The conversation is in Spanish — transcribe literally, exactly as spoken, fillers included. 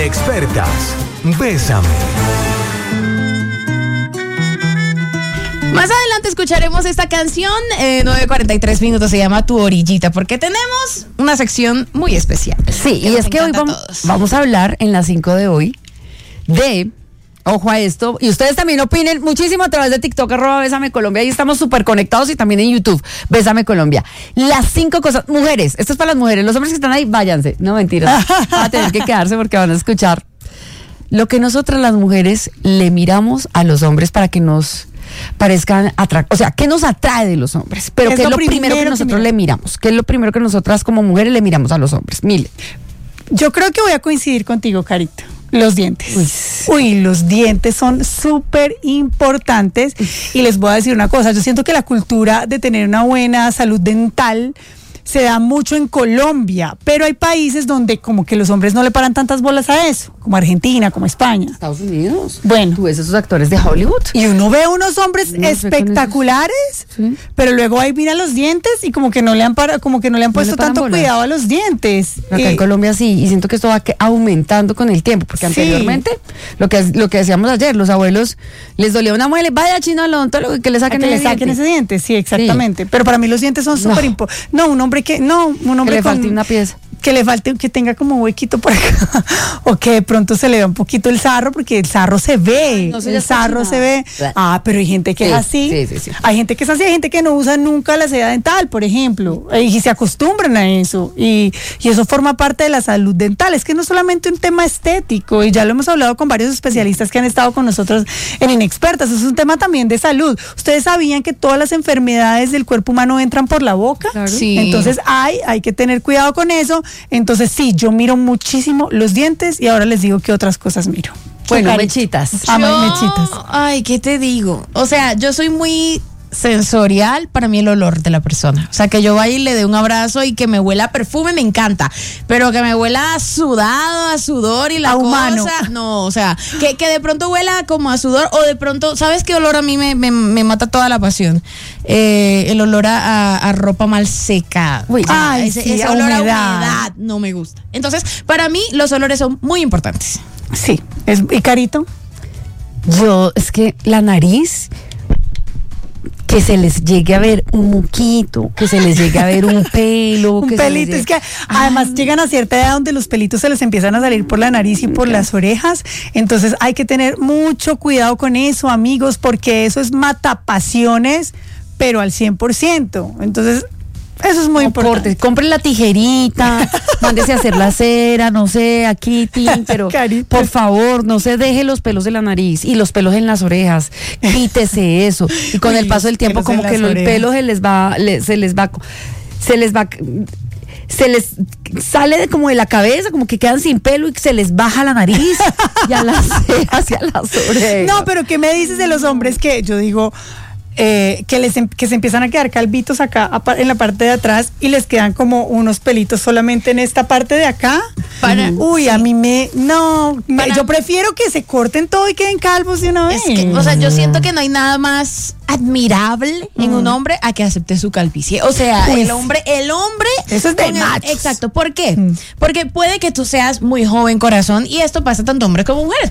Inexpertas, Bésame. Más adelante escucharemos esta canción, eh, nueve cuarenta y tres minutos, se llama Tu Orillita, porque tenemos una sección muy especial. Sí, y es que hoy vamos, vamos a hablar en las cinco de hoy de, ojo a esto, y ustedes también opinen muchísimo a través de TikTok, arroba Bésame Colombia, ahí estamos súper conectados, y también en YouTube, Bésame Colombia. Las cinco cosas, mujeres, esto es para las mujeres, los hombres que están ahí, váyanse, no mentiras, van a tener que quedarse porque van a escuchar lo que nosotras las mujeres le miramos a los hombres para que nos parezcan atractivos, o sea, ¿qué nos atrae de los hombres? Pero ¿qué es lo primero que nosotros le miramos? ¿Qué es lo primero que nosotras como mujeres le miramos a los hombres? Mire. Yo creo que voy a coincidir contigo, Carito. Los dientes. Uy, Uy los dientes son súper importantes. Y les voy a decir una cosa, yo siento que la cultura de tener una buena salud dental se da mucho en Colombia, pero hay países donde como que los hombres no le paran tantas bolas a eso, como Argentina, como España. Estados Unidos. Bueno. Tú ves esos actores de Hollywood. Y uno ve unos hombres no espectaculares, sí. Pero luego ahí mira los dientes y como que no le han para, como que no le han puesto no le tanto bolas. Cuidado a los dientes. Acá y, en Colombia sí, y siento que esto va aumentando con el tiempo, porque sí. Anteriormente, lo que, lo que decíamos ayer, los abuelos les dolía una muela, vaya chino al odontólogo que le saquen, que ese, le saquen diente. ese diente. Sí, exactamente. Sí. Pero para mí los dientes son súper no. importantes. No, un hombre que, no, un hombre que le con, falte una pieza. Que le falte, que tenga como un huequito por acá, o que de pronto se le vea un poquito el sarro, porque el sarro se ve, Ay, no el sarro se ve. Ah, pero hay gente que sí, es así, sí, sí, sí. Hay gente que es así, hay gente que no usa nunca la seda dental, por ejemplo, y se acostumbran a eso, y, y eso forma parte de la salud dental. Es que no es solamente un tema estético, y ya lo hemos hablado con varios especialistas que han estado con nosotros en Inexpertas, es un tema también de salud. ¿Ustedes sabían que todas las enfermedades del cuerpo humano entran por la boca? Claro. Sí. Entonces hay, hay que tener cuidado con eso. Entonces sí, yo miro muchísimo los dientes y ahora les digo qué otras cosas miro. Bueno, mechitas. Ah, mechitas. Ay, ¿qué te digo? O sea, yo soy muy sensorial, para mí el olor de la persona. O sea, que yo vaya y le dé un abrazo y que me huela a perfume, me encanta. Pero que me huela a sudado, a sudor y la a cosa. Humano. No, o sea, que, que de pronto huela como a sudor o de pronto, ¿sabes qué olor a mí me, me, me mata toda la pasión? Eh, el olor a, a, a ropa mal seca. Uy, Ay, ese, sí, ese a olor humedad. a humedad no me gusta. Entonces, para mí los olores son muy importantes. Sí. Es, ¿y Carito? Yo, es que la nariz, que se les llegue a ver un moquito, que se les llegue a ver un pelo. un que pelito, llegue... es que además Ay. llegan a cierta edad donde los pelitos se les empiezan a salir por la nariz y por okay. las orejas, entonces hay que tener mucho cuidado con eso, amigos, porque eso es matapasiones, pero al cien por ciento, entonces... Eso es muy no, importante. Corte, compren la tijerita, mándese a hacer la cera, no sé, aquí, tin, pero Carita. Por favor, no se deje los pelos de la nariz y los pelos en las orejas. Quítese eso. Y con Uy, el paso del tiempo, como que el pelo se les va, le, se les va, se les va. Se les sale de como de la cabeza, como que quedan sin pelo y se les baja la nariz y a las cejas y a las orejas. No, pero ¿qué me dices de los hombres que yo digo... Eh, que les que se empiezan a quedar calvitos acá en la parte de atrás y les quedan como unos pelitos solamente en esta parte de acá? Para, Uy, sí. a mí me... No, me, yo prefiero que se corten todo y queden calvos de una vez. Es que, o sea, yo siento que no hay nada más admirable mm. en un hombre a que acepte su calvicie. O sea, pues, el hombre, el hombre... Eso es de machos. Exacto, ¿por qué? Mm. Porque puede que tú seas muy joven corazón y esto pasa tanto hombres como mujeres.